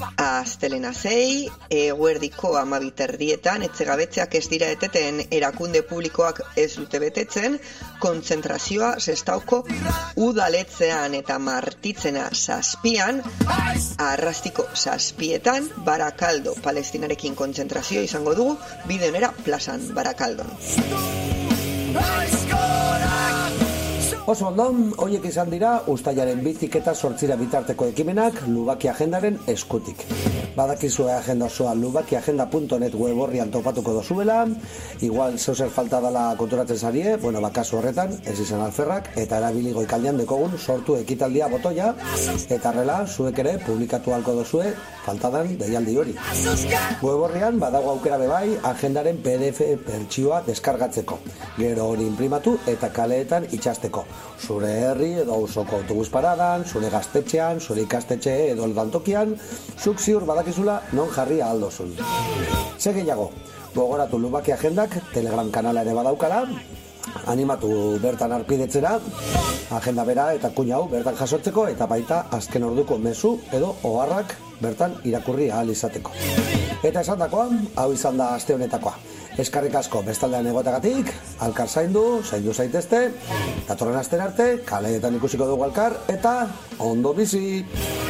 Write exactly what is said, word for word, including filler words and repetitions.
Astelena sei, eguerdiko amabiterdietan, etxegabetzeak ez dira eteten erakunde publikoak ez dute betetzen, kontzentrazioa Sestauko udaletzean eta Martitzena zazpian, Arrastiko zazpietan, Barakaldo palestinarekin kontzentrazio izango dugu, bideonera plazan Barakaldon. Oso ondon, horiek izan dira ustailaren bitik eta sortzira bitarteko ekimenak Lubaki Agendaren eskutik. Badakizue agenda osoa lubakiagenda punto net web horrian topatuko dozuela, igual zeuser falta dala konturatzen zarie, bueno, bakasu horretan, ez izan alferrak, eta erabili goikaldean dekogun sortu ekitaldia botoia, eta arrela, zuek ere publikatu halko dozue, faltadan deialdi hori. Web horrian badago aukera bebai agendaren P D F bertsioa deskargatzeko, gero hori imprimatu eta kaleetan itxasteko. Zure herri edo auzoko autobus paradan, zure gaztetxean, zure ikastetxe edo eldantokian, zuk ziur badakizula non jarri ahaldozun. Ze gehiago, gogoratu Lubaki Agendak Telegram kanala ere badaukala, animatu bertan arpidetzera, agenda bera eta kuina hau bertan jasotzeko eta baita azken orduko mezu edo oharrak bertan irakurri ahal izateko. Eta esandakoa, hau izan da aste honetakoa. Eskarrik asko bestaldean egotagatik, alkar zaindu, zaindu zaitezte, datorren astera arte, kaleetan ikusiko dugu alkar, eta ondo bizi!